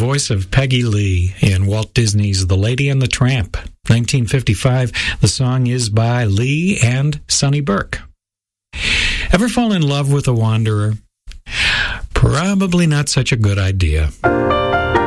voice of Peggy Lee in Walt Disney's The Lady and the Tramp, 1955. The song is by Lee and Sonny Burke. Ever fall in love with a wanderer? Probably not such a good idea.